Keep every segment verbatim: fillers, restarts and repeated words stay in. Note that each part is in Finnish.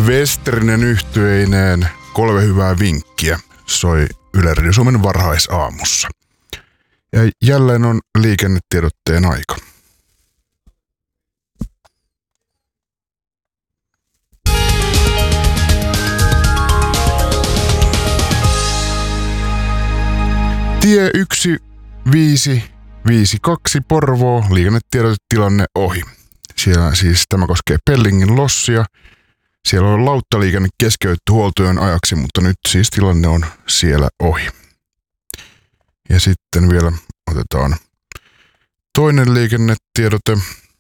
Westerinen yhtyeineen kolme hyvää vinkkiä soi Yle Radio Suomen varhaisaamussa. Ja jälleen on liikennetiedotteen aika. Tie yksi viisi viisi kaksi Porvoo, liikennetiedotetilanne ohi. Siellä siis tämä koskee Pellingin lossia. Siellä on lauttaliikenne keskeytty huoltojen ajaksi, mutta nyt siis tilanne on siellä ohi. Ja sitten vielä otetaan toinen liikennetiedote.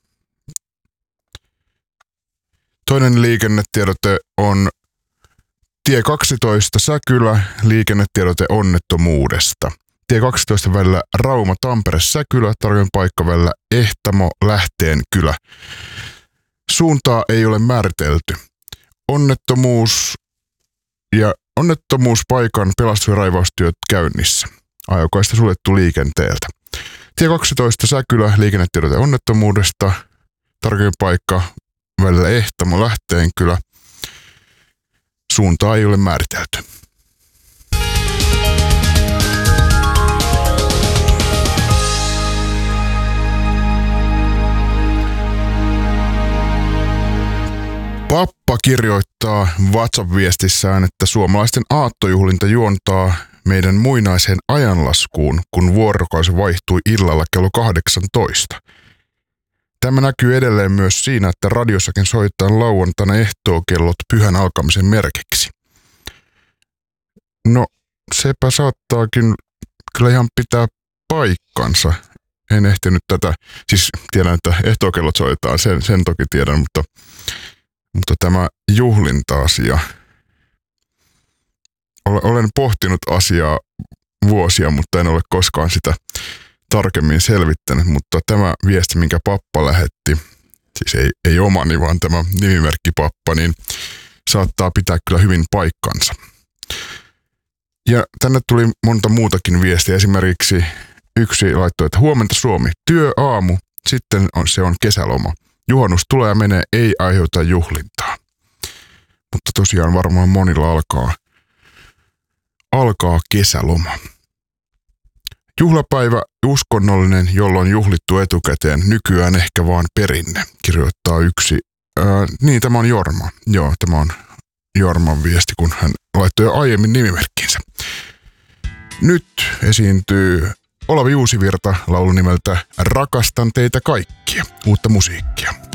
Toinen liikennetiedote on tie kaksitoista Säkylä, liikennetiedote onnettomuudesta. Tie kaksitoista välillä Rauma-Tampere-Säkylä, tarkoin paikka välillä Ehtamo-Lähteenkylä. Suuntaa ei ole määritelty. Onnettomuus ja onnettomuuspaikan pelastus- ja raivaustyöt käynnissä. Ajokaista suljettu liikenteeltä. Tie kaksitoista Säkylä, liikennetiedote onnettomuudesta. Tarkoin paikka välillä Ehtamo-Lähteenkylä. Suuntaa ei ole määritelty. Pappa kirjoittaa WhatsApp-viestissään, että suomalaisten aattojuhlinta juontaa meidän muinaiseen ajanlaskuun, kun vuorokausi vaihtui illalla kello kahdeksantoista. Tämä näkyy edelleen myös siinä, että radiossakin soitetaan lauantaina ehtookellot pyhän alkamisen merkiksi. No, sepä saattaakin kyllä ihan pitää paikkansa. En ehtinyt tätä, siis tiedän, että ehtookellot soitetaan, sen, sen toki tiedän, mutta, mutta tämä juhlinta-asia. Olen pohtinut asiaa vuosia, mutta en ole koskaan sitä tarkemmin selvittänyt, mutta tämä viesti, minkä pappa lähetti, siis ei, ei omani, vaan tämä nimimerkki pappa, niin saattaa pitää kyllä hyvin paikkansa. Ja tänne tuli monta muutakin viestiä. Esimerkiksi yksi laittoi, että huomenta Suomi, työaamu, sitten on, se on kesäloma. Juhannus tulee ja menee, ei aiheuta juhlintaa. Mutta tosiaan varmaan monilla alkaa, alkaa kesäloma. Juhlapäivä uskonnollinen, jolloin juhlittu etukäteen, nykyään ehkä vaan perinne, kirjoittaa yksi. Ää, niin, tämä on Jorma. Joo, tämä on Jorman viesti, kun hän laittoi jo aiemmin nimimerkkinsä. Nyt esiintyy Olavi Uusivirta laulun nimeltä Rakastan teitä kaikkia, uutta musiikkia.